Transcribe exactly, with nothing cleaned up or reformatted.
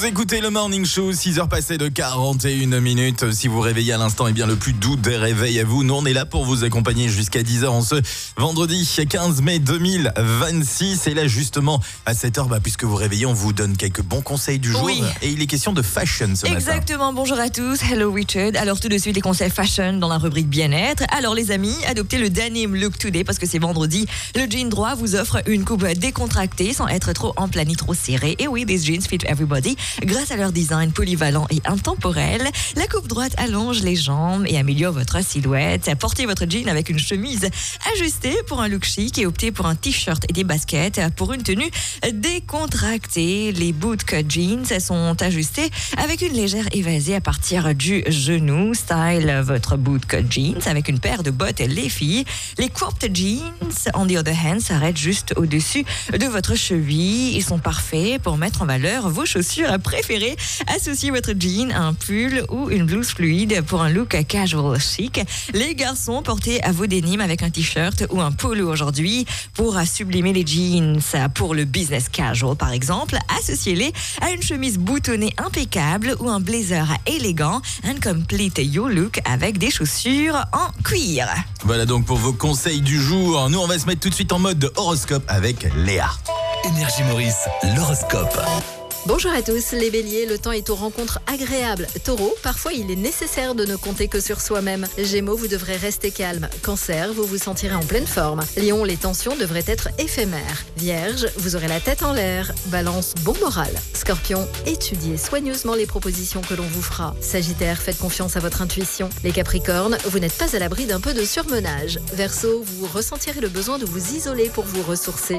Vous écoutez le Morning Show, six heures passées de quarante et une minutes. Si vous réveillez à l'instant, eh bien le plus doux des réveils à vous. Nous, on est là pour vous accompagner jusqu'à dix heures en ce vendredi quinze mai deux mille vingt-six. Et là, justement, à cette heure, bah, puisque vous réveillez, on vous donne quelques bons conseils du jour. Oui. Et il est question de fashion ce matin. Exactement, bonjour à tous, hello Richard. Alors tout de suite les conseils fashion dans la rubrique bien-être. Alors les amis, adoptez le denim look today parce que c'est vendredi. Le jean droit vous offre une coupe décontractée sans être trop en ni trop serré. Et oui, these jeans fit everybody. Grâce à leur design polyvalent et intemporel, la coupe droite allonge les jambes et améliore votre silhouette. Portez votre jean avec une chemise ajustée pour un look chic et optez pour un t-shirt et des baskets pour une tenue décontractée. Les bootcut jeans sont ajustés avec une légère évasée à partir du genou. Style votre bootcut jeans avec une paire de bottes les filles. Les cropped jeans, on the other hand, s'arrêtent juste au-dessus de votre cheville. Ils sont parfaits pour mettre en valeur vos chaussures préférées. Associez votre jean à un pull ou une blouse fluide pour un look casual chic. Les garçons, portez à vos dénimes avec un t-shirt ou un polo aujourd'hui pour sublimer les jeans. Pour le business casual, par exemple, associez-les à une chemise boutonnée impeccable ou un blazer élégant. Un complete your look avec des chaussures en cuir. Voilà donc pour vos conseils du jour. Nous, on va se mettre tout de suite en mode horoscope avec Léa. Énergie Maurice, l'horoscope. Bonjour à tous, les béliers, le temps est aux rencontres agréables. Taureau, parfois il est nécessaire de ne compter que sur soi-même. Gémeaux, vous devrez rester calme. Cancer, vous vous sentirez en pleine forme. Lion, les tensions devraient être éphémères. Vierge, vous aurez la tête en l'air. Balance, bon moral. Scorpion, étudiez soigneusement les propositions que l'on vous fera. Sagittaire, faites confiance à votre intuition. Les Capricornes, vous n'êtes pas à l'abri d'un peu de surmenage. Verseau, vous ressentirez le besoin de vous isoler pour vous ressourcer.